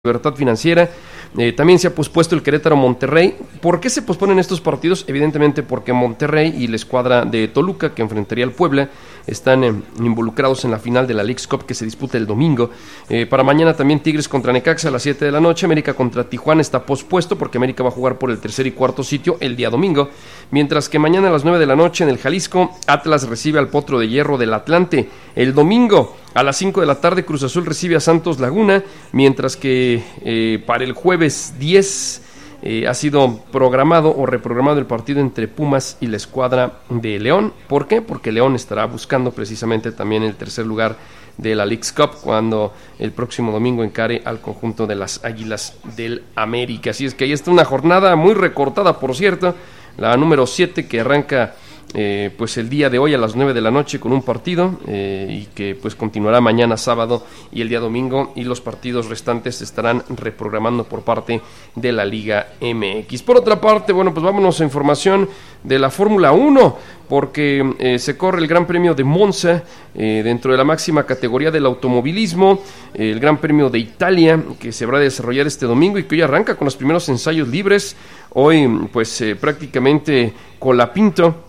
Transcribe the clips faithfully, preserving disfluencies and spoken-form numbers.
Libertad Financiera. Eh, también se ha pospuesto el Querétaro Monterrey. ¿Por qué se posponen estos partidos? Evidentemente porque Monterrey y la escuadra de Toluca, que enfrentaría al Puebla, están eh, involucrados en la final de la Leagues Cup que se disputa el domingo. Eh, para mañana también Tigres contra Necaxa a las siete de la noche. América contra Tijuana está pospuesto porque América va a jugar por el tercer y cuarto sitio el día domingo. Mientras que mañana a las nueve de la noche en el Jalisco, Atlas recibe al Potro de Hierro del Atlante. El domingo a las cinco de la tarde Cruz Azul recibe a Santos Laguna, mientras que eh, para el jueves diez eh, ha sido programado o reprogramado el partido entre Pumas y la escuadra de León. ¿Por qué? Porque León estará buscando precisamente también el tercer lugar de la Leagues Cup cuando el próximo domingo encare al conjunto de las Águilas del América. Así es que ahí está una jornada muy recortada, por cierto, la número siete, que arranca Eh, pues el día de hoy a las nueve de la noche con un partido eh, y que pues continuará mañana sábado y el día domingo, y los partidos restantes se estarán reprogramando por parte de la Liga M X. Por otra parte, bueno, pues vámonos a información de la Fórmula uno, porque eh, se corre el Gran Premio de Monza eh, dentro de la máxima categoría del automovilismo, eh, el Gran Premio de Italia, que se va a desarrollar este domingo y que hoy arranca con los primeros ensayos libres. Hoy pues eh, prácticamente Colapinto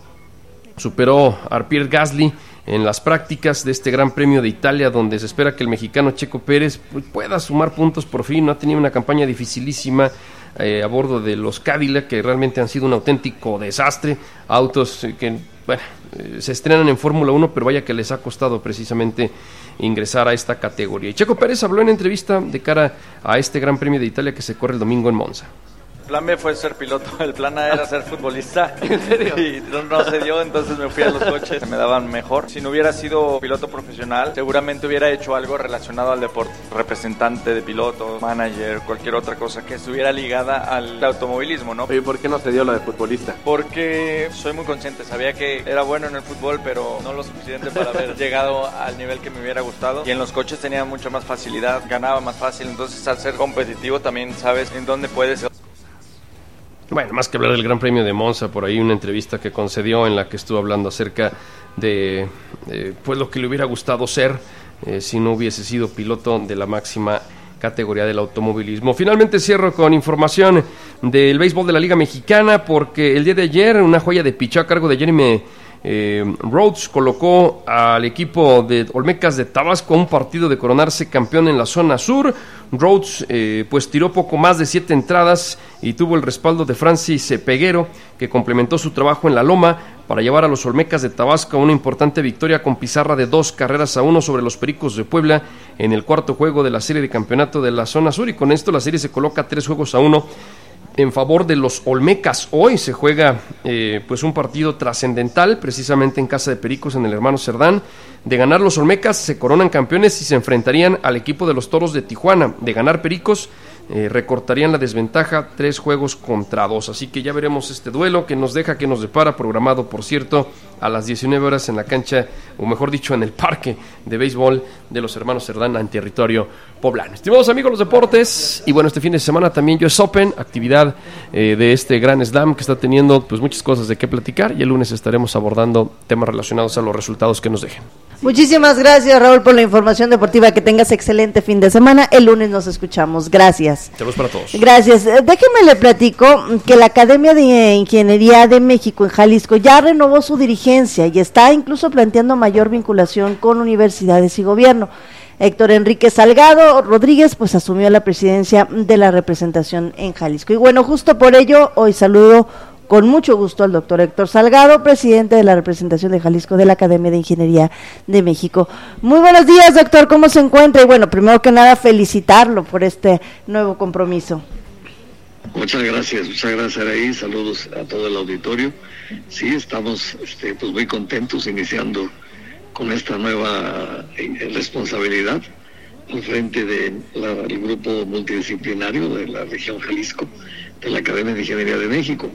superó a Pierre Gasly en las prácticas de este Gran Premio de Italia, donde se espera que el mexicano Checo Pérez pues, pueda sumar puntos por fin. No ha tenido una campaña dificilísima eh, a bordo de los Cadillac, que realmente han sido un auténtico desastre. Autos eh, que bueno, eh, se estrenan en Fórmula uno, pero vaya que les ha costado precisamente ingresar a esta categoría. Y Checo Pérez habló en entrevista de cara a este Gran Premio de Italia que se corre el domingo en Monza. El plan B fue ser piloto, el plan A era ser futbolista. ¿En serio? Y no, no se dio, entonces me fui a los coches, se me daban mejor. Si no hubiera sido piloto profesional, seguramente hubiera hecho algo relacionado al deporte. Representante de pilotos, manager, cualquier otra cosa que estuviera ligada al automovilismo, ¿no? Oye, ¿por qué no se dio lo de futbolista? Porque soy muy consciente, sabía que era bueno en el fútbol, pero no lo suficiente para haber llegado al nivel que me hubiera gustado. Y en los coches tenía mucha más facilidad, ganaba más fácil, entonces al ser competitivo también sabes en dónde puedes. Bueno, más que hablar del Gran Premio de Monza, por ahí una entrevista que concedió en la que estuvo hablando acerca de eh, pues lo que le hubiera gustado ser eh, si no hubiese sido piloto de la máxima categoría del automovilismo. Finalmente cierro con información del béisbol de la Liga Mexicana, porque el día de ayer una joya de picheo a cargo de Jeremy Eh, Rhodes colocó al equipo de Olmecas de Tabasco a un partido de coronarse campeón en la zona sur. Rhodes eh, pues tiró poco más de siete entradas y tuvo el respaldo de Francis Peguero, que complementó su trabajo en la loma para llevar a los Olmecas de Tabasco a una importante victoria con pizarra de dos carreras a uno sobre los Pericos de Puebla en el cuarto juego de la serie de campeonato de la zona sur, y con esto la serie se coloca tres juegos a uno en favor de los Olmecas. Hoy se juega eh, pues un partido trascendental precisamente en casa de Pericos en el Hermano Cerdán. De ganar los Olmecas se coronan campeones y se enfrentarían al equipo de los Toros de Tijuana. De ganar Pericos eh, recortarían la desventaja tres juegos contra dos. Así que ya veremos este duelo que nos deja, que nos depara, programado por cierto a las diecinueve horas en la cancha, o mejor dicho en el parque de béisbol de los Hermanos Cerdán en territorio poblano. Estimados amigos los deportes, y bueno, este fin de semana también U S Open, actividad eh, de este gran slam que está teniendo pues muchas cosas de qué platicar, y el lunes estaremos abordando temas relacionados a los resultados que nos dejen. Muchísimas gracias, Raúl, por la información deportiva. Que tengas excelente fin de semana. El lunes nos escuchamos. Gracias. Saludos para todos. Gracias. Déjeme le platico que la Academia de Ingeniería de México en Jalisco ya renovó su dirigencia y está incluso planteando mayor vinculación con universidades y gobierno. Héctor Enrique Salgado Rodríguez pues asumió la presidencia de la representación en Jalisco. Y bueno, justo por ello hoy saludo con mucho gusto al doctor Héctor Salgado, presidente de la representación de Jalisco de la Academia de Ingeniería de México. Muy buenos días, doctor, ¿cómo se encuentra? Y bueno, primero que nada felicitarlo por este nuevo compromiso. Muchas gracias, muchas gracias Araí, saludos a todo el auditorio. Sí, estamos este, pues muy contentos iniciando con esta nueva eh, responsabilidad al frente del de grupo multidisciplinario de la región Jalisco, de la Academia de Ingeniería de México,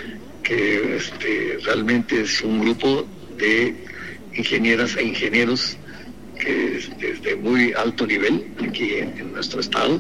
que este, realmente es un grupo de ingenieras e ingenieros que es de muy alto nivel aquí en, en nuestro estado.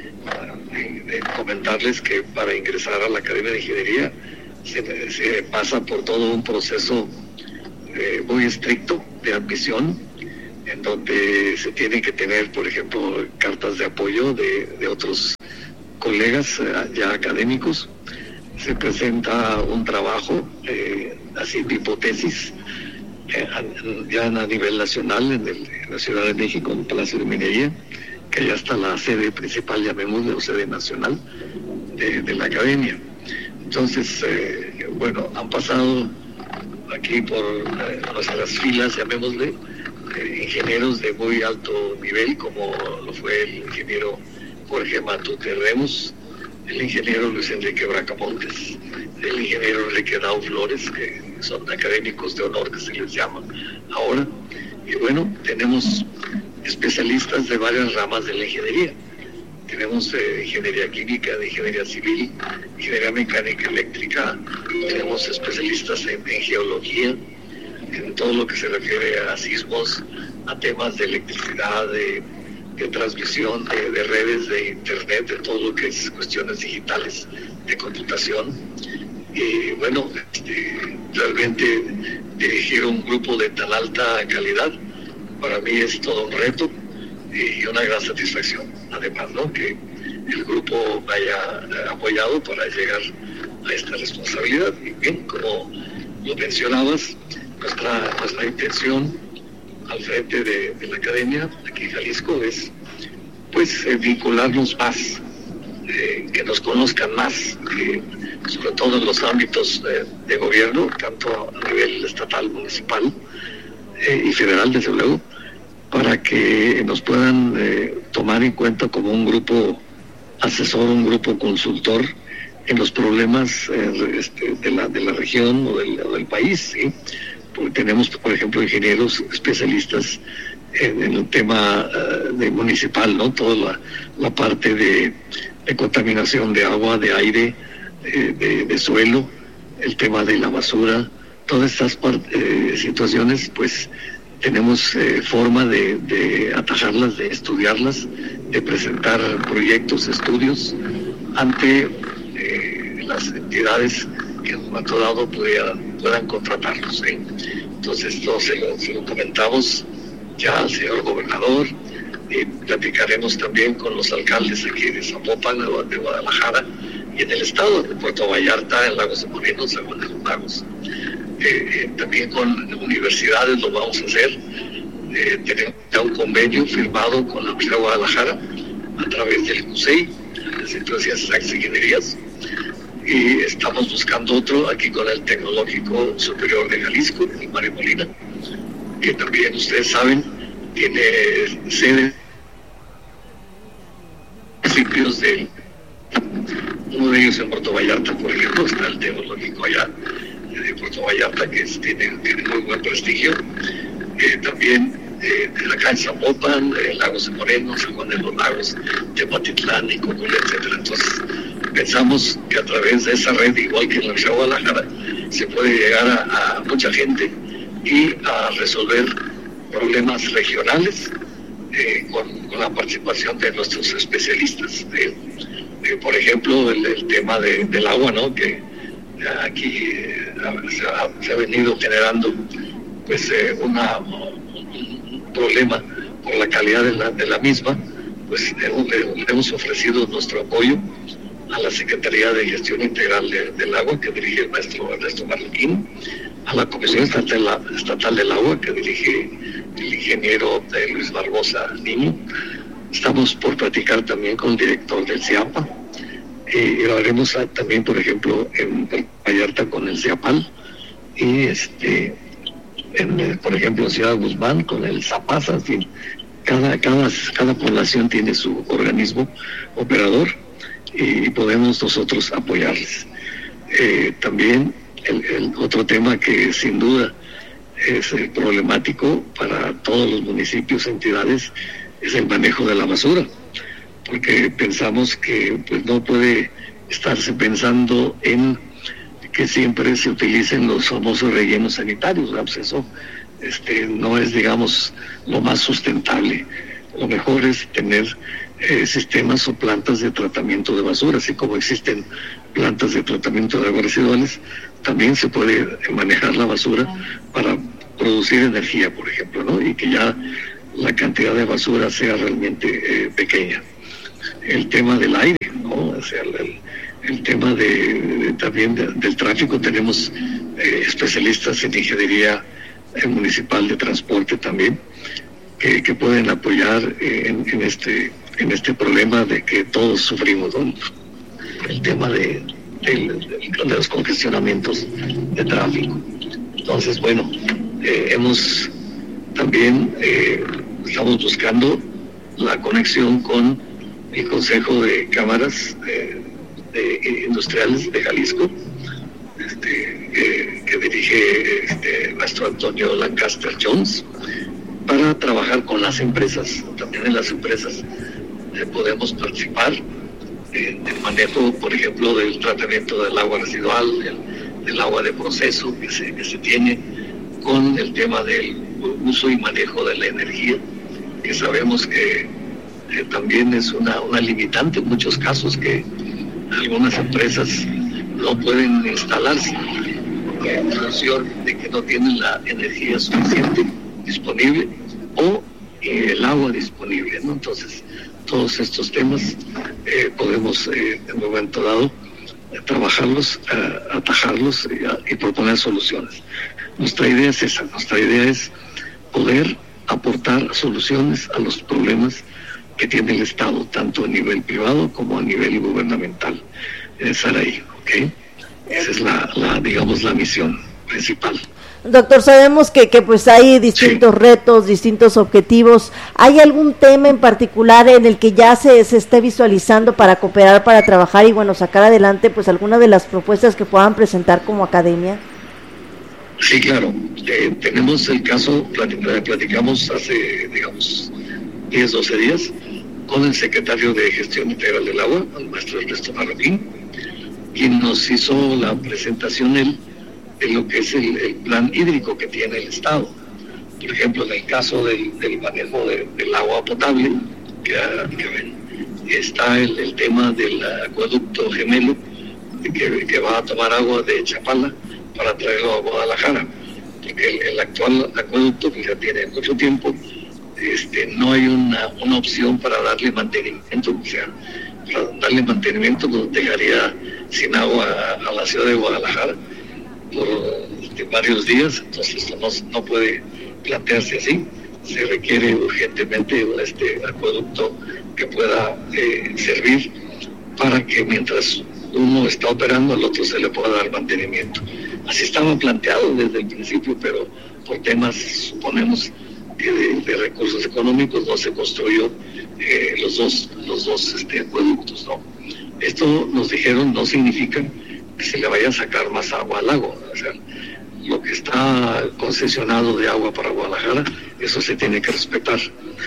De comentarles que para ingresar a la Academia de Ingeniería se, se pasa por todo un proceso eh, muy estricto de admisión, en donde se tienen que tener, por ejemplo, cartas de apoyo de, de otros colegas eh, ya académicos. Se presenta un trabajo, eh, así de hipotesis, eh, ya a nivel nacional, en, el, en la Ciudad de México, en el Palacio de Minería, que ya está la sede principal, llamémosle, o sede nacional de, de la academia. Entonces, eh, bueno, han pasado aquí por eh, nuestras filas, llamémosle, eh, ingenieros de muy alto nivel, como lo fue el ingeniero Jorge Matute Remos, el ingeniero Luis Enrique Bracamontes, el ingeniero Enrique Dao Flores, que son académicos de honor, que se les llama ahora. Y bueno, tenemos especialistas de varias ramas de la ingeniería. Tenemos eh, ingeniería química, de ingeniería civil, ingeniería mecánica eléctrica, tenemos especialistas en, en geología, en todo lo que se refiere a sismos, a temas de electricidad, de, de transmisión, de, de redes, de internet, de todo lo que es cuestiones digitales, de computación. Y bueno, este, realmente dirigir un grupo de tan alta calidad para mí es todo un reto y una gran satisfacción. Además, ¿no?, que el grupo me haya apoyado para llegar a esta responsabilidad. Y bien, como lo mencionabas, nuestra, nuestra intención al frente de, de la academia aquí en Jalisco es pues eh, vincularnos más, eh, que nos conozcan más, eh, sobre todo en los ámbitos eh, de gobierno, tanto a nivel estatal, municipal eh, y federal, desde luego, para que nos puedan eh, tomar en cuenta como un grupo asesor, un grupo consultor en los problemas eh, este, de, la, de la región o del, o del país, ¿sí? Porque tenemos, por ejemplo, ingenieros especialistas en, en el tema uh, de municipal, ¿no? Toda la, la parte de, de contaminación de agua, de aire, de, de, de suelo, el tema de la basura, todas estas eh, situaciones, pues tenemos eh, forma de, de atajarlas, de estudiarlas, de presentar proyectos, estudios ante eh, las entidades que en un momento dado puedan, puedan contratarlos, ¿sí? Entonces esto se lo, se lo comentamos ya al señor gobernador, y platicaremos también con los alcaldes aquí de Zapopan, de Guadalajara y en el estado, de Puerto Vallarta, en Lagos de Moreno, San Juan de los Lagos. Eh, eh, también con universidades lo vamos a hacer. Eh, tenemos ya un convenio firmado con la Universidad de Guadalajara a través del C U S E I, el Centro de Ciencias Exactas y Ingenierías, y estamos buscando otro aquí con el Tecnológico Superior de Jalisco, el Mario Molina, que también ustedes saben tiene sede municipios de uno de ellos en Puerto Vallarta, por ejemplo, está el Tecnológico allá de Puerto Vallarta, que es, tiene, tiene muy buen prestigio. Eh, también eh, acá en Zapopan, en Lagos de Moreno, San Juan de los Lagos, Tepatitlán, Icocula, etcétera. Entonces, pensamos que a través de esa red, igual que en la Universidad de Guadalajara, se puede llegar a, a mucha gente y a resolver problemas regionales eh, con, con la participación de nuestros especialistas. Eh, eh, por ejemplo, el, el tema de, del agua, ¿no?, que aquí eh, se, ha, se ha venido generando pues eh, una, un problema por la calidad de la, de la misma. Pues le, le hemos ofrecido nuestro apoyo a la Secretaría de Gestión Integral de, del Agua, que dirige el maestro Ernesto Marroquín, a la Comisión Estatal, Estatal del Agua, que dirige el ingeniero Luis Barbosa Niño. Estamos por platicar también con el director del CIAPA, y lo haremos también, por ejemplo, en Vallarta con el CIAPAL, y este, en, por ejemplo, en Ciudad Guzmán con el ZAPASA. En fin, cada, cada, cada población tiene su organismo operador y podemos nosotros apoyarles. Eh, también el, el otro tema que sin duda es eh, problemático para todos los municipios, entidades, es el manejo de la basura, porque pensamos que pues no puede estarse pensando en que siempre se utilicen los famosos rellenos sanitarios, ¿verdad? Pues eso este, no es, digamos, lo más sustentable. Lo mejor es tener eh, sistemas o plantas de tratamiento de basura, así como existen plantas de tratamiento de aguas residuales, también se puede manejar la basura para producir energía, por ejemplo, ¿no? Y que ya la cantidad de basura sea realmente eh, pequeña. El tema del aire, ¿no? O sea, el, el tema de, de también de, del tráfico, tenemos eh, especialistas en ingeniería eh, municipal de transporte también, que, que pueden apoyar eh, en, en este en este problema de que todos sufrimos, ¿no? El tema de, de, de los congestionamientos de tráfico. Entonces, bueno, eh, hemos también eh, estamos buscando la conexión con el Consejo de Cámaras eh, de Industriales de Jalisco, este, que, que dirige este, nuestro Antonio Lancaster Jones, para trabajar con las empresas. También en las empresas eh, podemos participar en el manejo, por ejemplo, del tratamiento del agua residual, del, del agua de proceso que se, que se tiene, con el tema del uso y manejo de la energía, que sabemos que eh, también es una, una limitante en muchos casos, que algunas empresas no pueden instalarse en función de que no tienen la energía suficiente disponible o eh, el agua disponible, ¿no? Entonces, todos estos temas eh, podemos eh, en un momento dado eh, trabajarlos, eh, atajarlos y, y proponer soluciones. Nuestra idea es esa, nuestra idea es poder aportar soluciones a los problemas que tiene el Estado, tanto a nivel privado como a nivel gubernamental. Estar ahí, ¿ok? Esa es la, la digamos, la misión principal. Doctor, sabemos que, que pues hay distintos sí. retos, distintos objetivos. ¿Hay algún tema en particular en el que ya se, se esté visualizando para cooperar, para trabajar y bueno, sacar adelante pues alguna de las propuestas que puedan presentar como academia? Sí, claro. Eh, tenemos el caso, platic- platicamos hace, digamos, diez, doce días con el secretario de Gestión Integral del Agua, el maestro Ernesto Marroquín, quien nos hizo la presentación él de lo que es el, el plan hídrico que tiene el Estado. Por ejemplo, en el caso del, del manejo de, del agua potable, que, que ven, está el, el tema del acueducto gemelo, que, que va a tomar agua de Chapala para traerlo a Guadalajara, porque el, el actual acueducto, que ya tiene mucho tiempo, este, no hay una, una opción para darle mantenimiento, o sea, para darle mantenimiento nos dejaría sin agua a, a la ciudad de Guadalajara por este, varios días. Entonces no, no puede plantearse así. Se requiere urgentemente este acueducto que pueda eh, servir para que mientras uno está operando al otro se le pueda dar mantenimiento. Así estaba planteado desde el principio, pero por temas, suponemos, que de, de recursos económicos no se construyó eh, los dos, los dos este, acueductos, ¿no? Esto nos dijeron no significa que se le vaya a sacar más agua al lago. O sea, lo que está concesionado de agua para Guadalajara, eso se tiene que respetar.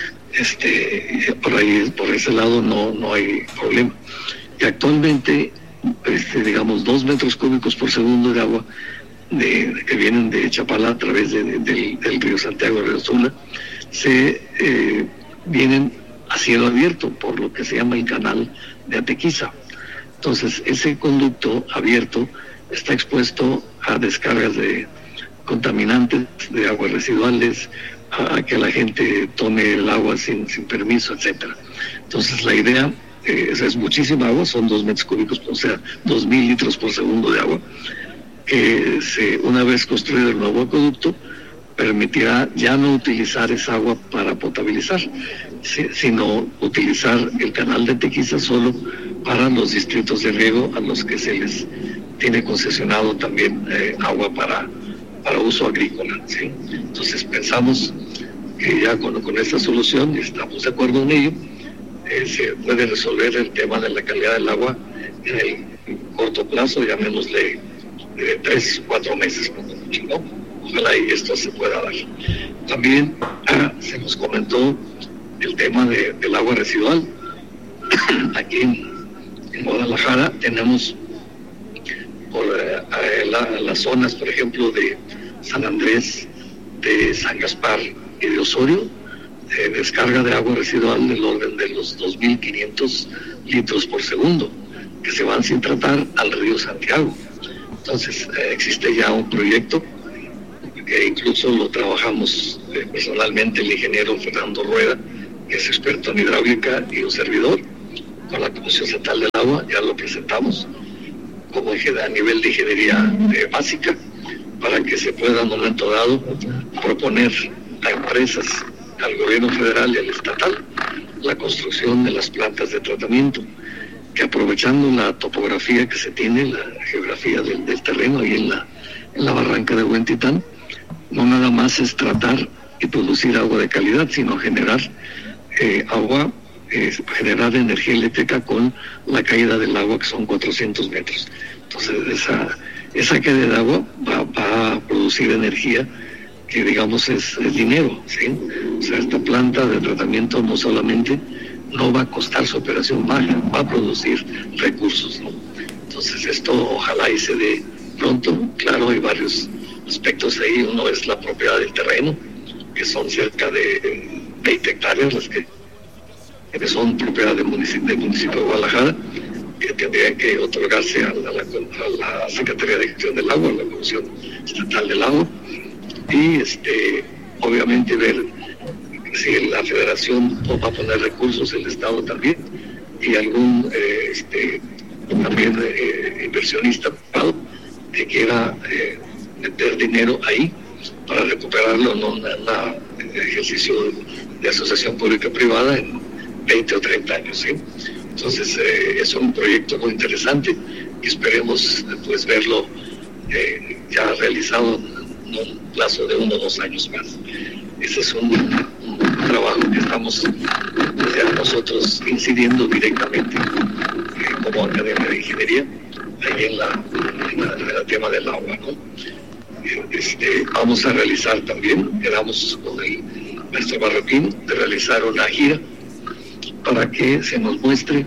Este, por ahí, por ese lado no, no hay problema. Y actualmente, este, digamos, dos metros cúbicos por segundo de agua de, que vienen de Chapala a través de, de, del, del río Santiago, río Tula, se eh, vienen a cielo abierto por lo que se llama el canal de Atequiza. Entonces, ese conducto abierto está expuesto a descargas de contaminantes, de aguas residuales, a, a que la gente tome el agua sin, sin permiso, etcétera. Entonces, la idea eh, es, es muchísima agua, son dos metros cúbicos, o sea, dos mil litros por segundo de agua, que se, una vez construido el nuevo acueducto, permitirá ya no utilizar esa agua para potabilizar, si, sino utilizar el canal de Tequiza solo para los distritos de riego a los que se les tiene concesionado también eh, agua para, para uso agrícola, ¿sí? Entonces pensamos que ya con, con esta solución, y estamos de acuerdo en ello, eh, se puede resolver el tema de la calidad del agua en el corto plazo, llamémosle de tres, cuatro meses, como mucho, ¿no? Ojalá y esto se pueda dar. También ah, se nos comentó el tema de, del agua residual. Aquí en, en Guadalajara tenemos por eh, la, las zonas, por ejemplo, de San Andrés, de San Gaspar y de Osorio, eh, descarga de agua residual del orden de los dos mil quinientos litros por segundo, que se van sin tratar al río Santiago. Entonces, eh, existe ya un proyecto que incluso lo trabajamos eh, personalmente el ingeniero Fernando Rueda, que es experto en hidráulica, y un servidor, con la Comisión Estatal del Agua, ya lo presentamos como a nivel de ingeniería eh, básica, para que se pueda en un momento dado proponer a empresas, al gobierno federal y al estatal, la construcción de las plantas de tratamiento, que aprovechando la topografía que se tiene, la geografía del, del terreno ahí en la, en la barranca de Huentitán, no nada más es tratar y producir agua de calidad, sino generar eh, agua, eh, generar energía eléctrica con la caída del agua, que son cuatrocientos metros. Entonces esa, esa caída de agua va, va a producir energía que digamos es, es dinero, ¿sí? O sea, esta planta de tratamiento no solamente no va a costar su operación baja, va a producir recursos, ¿no? Entonces esto ojalá y se dé pronto. Claro, hay varios aspectos ahí. Uno es la propiedad del terreno, que son cerca de veinte hectáreas las que, que son propiedad del municipio, del municipio de Guadalajara, que tendrían que otorgarse a la, a la, a la Secretaría de Gestión del Agua, a la Comisión Estatal del Agua, y este obviamente ver si la Federación va a poner recursos, el Estado también, y algún eh, este también eh, inversionista privado que quiera eh, meter dinero ahí para recuperarlo en un ejercicio de, de asociación pública-privada en veinte o treinta años, ¿sí? Entonces eh, es un proyecto muy interesante que esperemos pues verlo eh, ya realizado en un plazo de uno o dos años más. Ese es un, un trabajo que estamos pues, ya nosotros incidiendo directamente eh, como Academia de Ingeniería ahí en la, en la, en el tema del agua, ¿no? Este, vamos a realizar también, quedamos con el maestro Barroquín de realizar una gira para que se nos muestre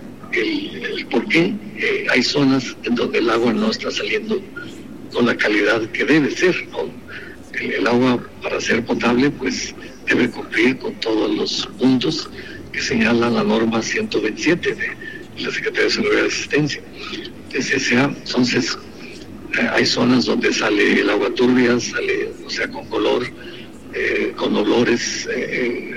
el, el por qué eh, hay zonas en donde el agua no está saliendo con la calidad que debe ser, ¿no? El, el agua para ser potable pues debe cumplir con todos los puntos que señala la norma ciento veintisiete de la Secretaría de Seguridad y Asistencia. Entonces, entonces eh, hay zonas donde sale el agua turbia, sale, o sea, con color, eh, con olores eh,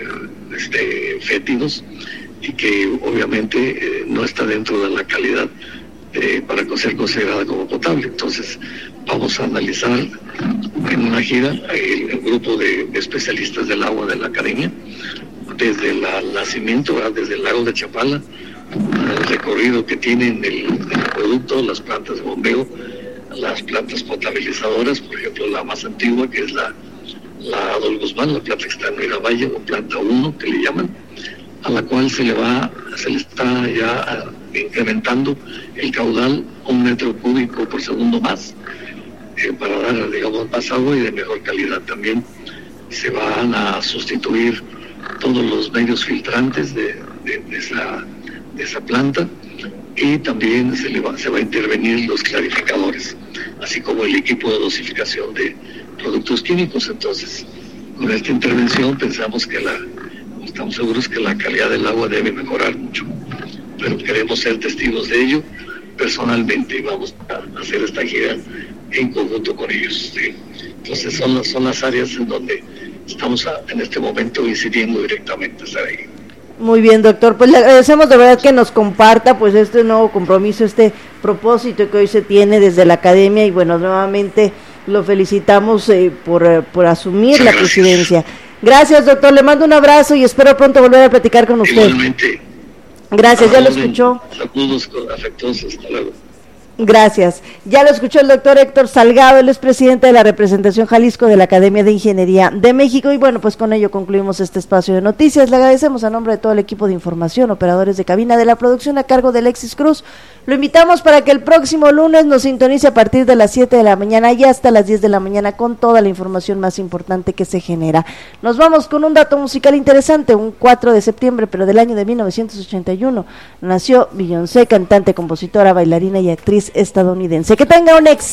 este, fétidos, y que obviamente eh, no está dentro de la calidad eh, para ser considerada como potable. Entonces vamos a analizar en una gira el, el grupo de, de especialistas del agua de la Academia, desde el nacimiento, ¿verdad? Desde el lago de Chapala, el recorrido que tienen el, el producto, las plantas de bombeo, las plantas potabilizadoras, por ejemplo la más antigua que es la, la Adolfo Guzmán, la planta que está en Miravalle, o planta uno que le llaman, a la cual se le va, se le está ya incrementando el caudal un metro cúbico por segundo más, eh, para dar, digamos, más agua y de mejor calidad también. Se van a sustituir todos los medios filtrantes de, de, de, esa, de esa planta, y también se, le va, se va a intervenir los clarificadores, así como el equipo de dosificación de productos químicos. Entonces, con esta intervención pensamos que la, estamos seguros que la calidad del agua debe mejorar mucho, pero queremos ser testigos de ello personalmente y vamos a hacer esta gira en conjunto con ellos, ¿sí? Entonces son las, son las áreas en donde estamos a, en este momento incidiendo directamente, estar ahí. Muy bien, doctor, pues le agradecemos de verdad que nos comparta pues este nuevo compromiso, este propósito que hoy se tiene desde la Academia, y bueno, nuevamente lo felicitamos eh, por, eh, por asumir la presidencia. Gracias, doctor, le mando un abrazo y espero pronto volver a platicar con usted. Igualmente. Gracias, ya lo escuchó. Saludos afectuosos, hasta luego. Gracias. Ya lo escuchó el doctor Héctor Salgado, él es presidente de la representación Jalisco de la Academia de Ingeniería de México, y bueno, pues con ello concluimos este espacio de noticias. Le agradecemos a nombre de todo el equipo de información, operadores de cabina, de la producción a cargo de Alexis Cruz. Lo invitamos para que el próximo lunes nos sintonice a partir de las siete de la mañana y hasta las diez de la mañana con toda la información más importante que se genera. Nos vamos con un dato musical interesante. Un cuatro de septiembre, pero del año de mil novecientos ochenta y uno, nació Beyoncé, cantante, compositora, bailarina y actriz estadounidense. Que tenga un excelente